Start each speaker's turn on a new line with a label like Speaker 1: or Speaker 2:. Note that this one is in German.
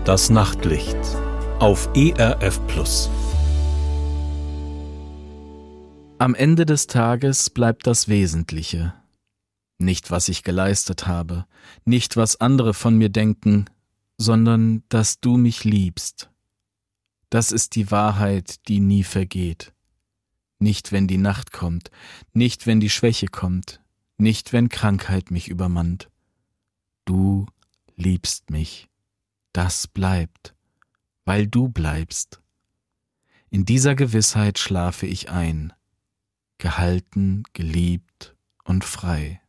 Speaker 1: Das Nachtlicht auf ERF Plus.
Speaker 2: Am Ende des Tages bleibt das Wesentliche. Nicht, was ich geleistet habe, nicht, was andere von mir denken, sondern, dass du mich liebst. Das ist die Wahrheit, die nie vergeht. Nicht, wenn die Nacht kommt, nicht, wenn die Schwäche kommt, nicht, wenn Krankheit mich übermannt. Du liebst mich. Das bleibt, weil du bleibst. In dieser Gewissheit schlafe ich ein, gehalten, geliebt und frei.